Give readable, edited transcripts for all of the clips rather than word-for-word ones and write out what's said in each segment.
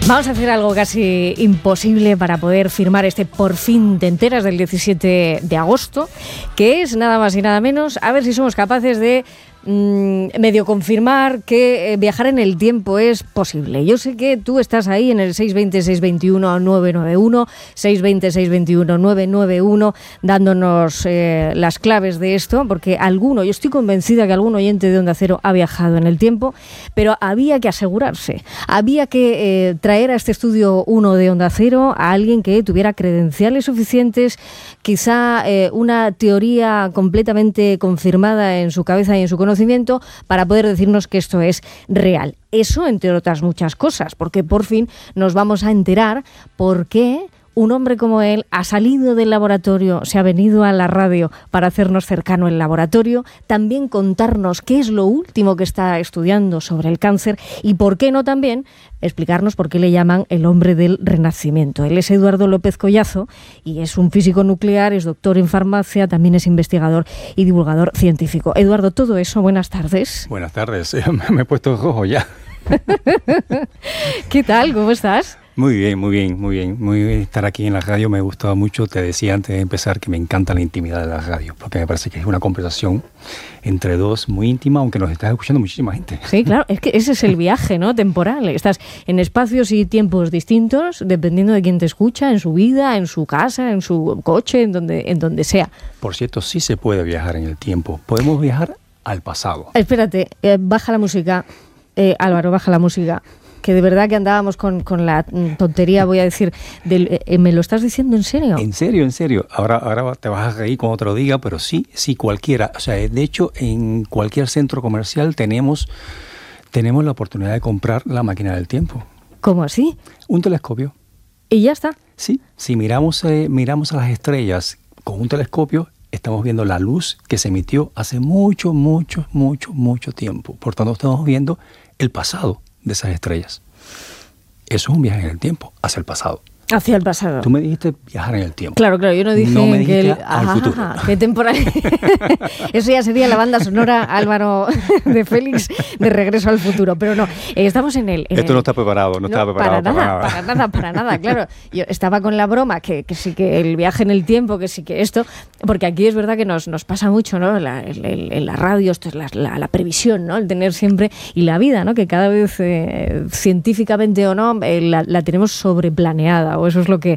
Vamos a hacer algo casi imposible para poder firmar este Por fin te enteras del 17 de agosto, que es nada más y nada menos a ver si somos capaces de medio confirmar que viajar en el tiempo es posible. Yo sé que tú estás ahí en el 620-621-991, 620-621-991, dándonos las claves de esto, porque yo estoy convencida que algún oyente de Onda Cero ha viajado en el tiempo, pero había que asegurarse, había que traer a este estudio 1 de Onda Cero a alguien que tuviera credenciales suficientes, quizá una teoría completamente confirmada en su cabeza y en su conocimiento, para poder decirnos que esto es real. Eso, entre otras muchas cosas, porque por fin nos vamos a enterar por qué un hombre como él ha salido del laboratorio, se ha venido a la radio para hacernos cercano el laboratorio, también contarnos qué es lo último que está estudiando sobre el cáncer y por qué no también explicarnos por qué le llaman el hombre del Renacimiento. Él es Eduardo López Collazo y es un físico nuclear, es doctor en farmacia, también es investigador y divulgador científico. Eduardo, todo eso, buenas tardes. Buenas tardes, me he puesto rojo ya. ¿Qué tal? ¿Cómo estás? Muy bien estar aquí en la radio. Me gustaba mucho, te decía antes de empezar que me encanta la intimidad de la radio, porque me parece que es una conversación entre dos muy íntima, aunque nos estás escuchando muchísima gente. Sí, claro, es que ese es el viaje, ¿no? Temporal. Estás en espacios y tiempos distintos, dependiendo de quién te escucha, en su vida, en su casa, en su coche, en donde sea. Por cierto, sí se puede viajar en el tiempo. Podemos viajar al pasado. Espérate, baja la música. Álvaro, baja la música. Que de verdad que andábamos con la tontería, voy a decir, ¿me lo estás diciendo en serio? En serio. Ahora te vas a reír cuando te lo diga, pero sí, cualquiera. O sea, de hecho, en cualquier centro comercial tenemos la oportunidad de comprar la máquina del tiempo. ¿Cómo así? Un telescopio. ¿Y ya está? Sí, si miramos a las estrellas con un telescopio, estamos viendo la luz que se emitió hace mucho tiempo. Por tanto, estamos viendo el pasado de esas estrellas. Eso es un viaje en el tiempo, hacia el pasado. Hacia el pasado. Tú me dijiste viajar en el tiempo. Claro, yo no dije me dijiste que al futuro. ¿Qué temporal? Eso ya sería la banda sonora, Álvaro, de Félix, de Regreso al Futuro. Pero no, estamos en el... Esto no está preparado, no estaba preparado para nada, claro. Yo estaba con la broma, que sí que el viaje en el tiempo, que sí que esto, porque aquí es verdad que nos pasa mucho, ¿no? En la radio, esto es la previsión, ¿no? El tener siempre, y la vida, ¿no? Que cada vez, científicamente o no, la tenemos sobreplaneada, o eso es lo que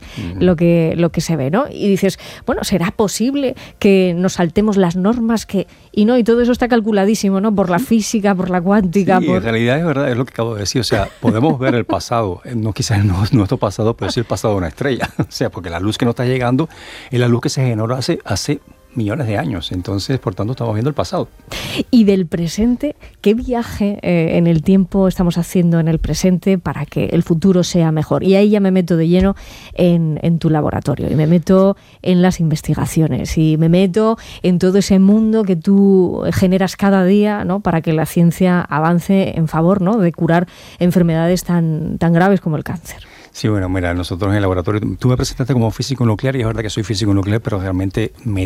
se ve, ¿no? Y dices, bueno, ¿será posible que nos saltemos las normas y todo eso está calculadísimo, ¿no? Por la física, por la cuántica. Sí, en realidad es verdad, es lo que acabo de decir. O sea, podemos ver el pasado, no quizás nuestro pasado, pero sí el pasado de una estrella. O sea, porque la luz que nos está llegando es la luz que se generó hace millones de años. Entonces, por tanto, estamos viendo el pasado. Y del presente, ¿qué viaje en el tiempo estamos haciendo en el presente para que el futuro sea mejor? Y ahí ya me meto de lleno en tu laboratorio, y me meto en las investigaciones, y me meto en todo ese mundo que tú generas cada día, ¿no? Para que la ciencia avance en favor, ¿no? De curar enfermedades tan graves como el cáncer. Sí, bueno, mira, nosotros en el laboratorio, tú me presentaste como físico nuclear, y es verdad que soy físico nuclear, pero realmente me